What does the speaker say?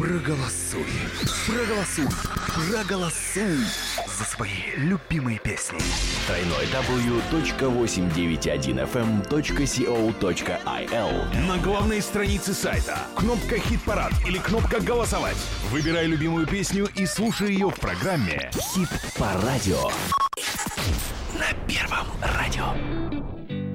Проголосуй, проголосуй, проголосуй за свои любимые песни. www.891fm.co.il. На главной странице сайта кнопка «Хит-парад» или кнопка «Голосовать». Выбирай любимую песню и слушай ее в программе Хит по радио. На Первом радио.